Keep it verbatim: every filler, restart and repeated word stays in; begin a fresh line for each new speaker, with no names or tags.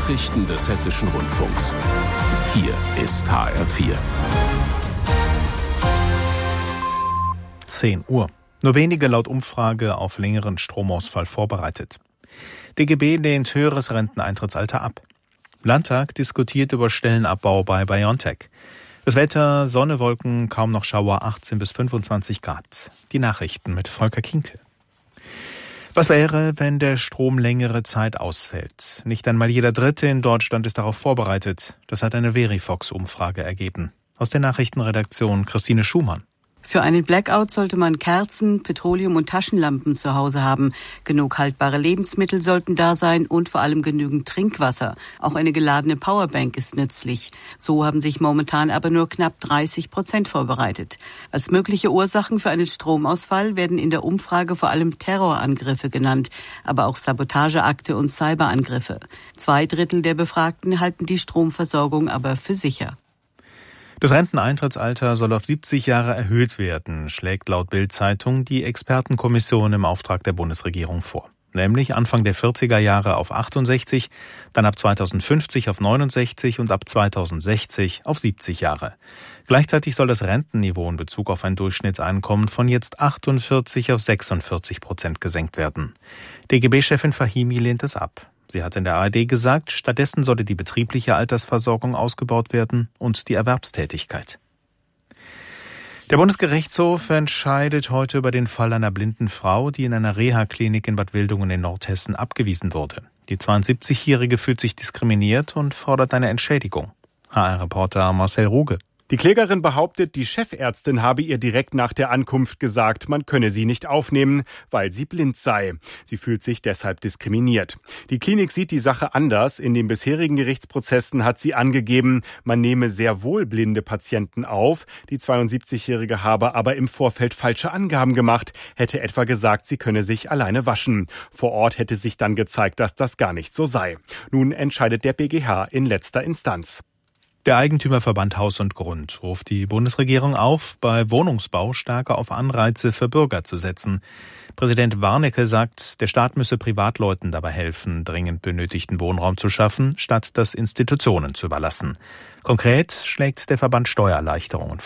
Nachrichten des Hessischen Rundfunks. Hier ist H R vier.
zehn Uhr. Nur wenige laut Umfrage auf längeren Stromausfall vorbereitet. D G B lehnt höheres Renteneintrittsalter ab. Landtag diskutiert über Stellenabbau bei BioNTech. Das Wetter, Sonne, Wolken, kaum noch Schauer, achtzehn bis fünfundzwanzig Grad. Die Nachrichten mit Volker Kinkel. Was wäre, wenn der Strom längere Zeit ausfällt? Nicht einmal jeder Dritte in Deutschland ist darauf vorbereitet. Das hat eine Verifox-Umfrage ergeben. Aus der Nachrichtenredaktion Christine Schumann.
Für einen Blackout sollte man Kerzen, Petroleum- und Taschenlampen zu Hause haben. Genug haltbare Lebensmittel sollten da sein und vor allem genügend Trinkwasser. Auch eine geladene Powerbank ist nützlich. So haben sich momentan aber nur knapp dreißig Prozent vorbereitet. Als mögliche Ursachen für einen Stromausfall werden in der Umfrage vor allem Terrorangriffe genannt, aber auch Sabotageakte und Cyberangriffe. Zwei Drittel der Befragten halten die Stromversorgung aber für sicher.
Das Renteneintrittsalter soll auf siebzig Jahre erhöht werden, schlägt laut Bild-Zeitung die Expertenkommission im Auftrag der Bundesregierung vor. Nämlich Anfang der vierziger Jahre auf achtundsechzig, dann ab zweitausendfünfzig auf neunundsechzig und ab zweitausendsechzig auf siebzig Jahre. Gleichzeitig soll das Rentenniveau in Bezug auf ein Durchschnittseinkommen von jetzt achtundvierzig auf sechsundvierzig Prozent gesenkt werden. D G B-Chefin Fahimi lehnt es ab. Sie hat in der A R D gesagt, stattdessen solle die betriebliche Altersversorgung ausgebaut werden und die Erwerbstätigkeit. Der Bundesgerichtshof entscheidet heute über den Fall einer blinden Frau, die in einer Reha-Klinik in Bad Wildungen in Nordhessen abgewiesen wurde. Die zweiundsiebzigjährige fühlt sich diskriminiert und fordert eine Entschädigung. H R-Reporter Marcel Ruge.
Die Klägerin behauptet, die Chefärztin habe ihr direkt nach der Ankunft gesagt, man könne sie nicht aufnehmen, weil sie blind sei. Sie fühlt sich deshalb diskriminiert. Die Klinik sieht die Sache anders. In den bisherigen Gerichtsprozessen hat sie angegeben, man nehme sehr wohl blinde Patienten auf. Die zweiundsiebzigjährige habe aber im Vorfeld falsche Angaben gemacht, hätte etwa gesagt, sie könne sich alleine waschen. Vor Ort hätte sich dann gezeigt, dass das gar nicht so sei. Nun entscheidet der B G H in letzter Instanz.
Der Eigentümerverband Haus und Grund ruft die Bundesregierung auf, bei Wohnungsbau stärker auf Anreize für Bürger zu setzen. Präsident Warnecke sagt, der Staat müsse Privatleuten dabei helfen, dringend benötigten Wohnraum zu schaffen, statt das Institutionen zu überlassen. Konkret schlägt der Verband Steuererleichterungen vor.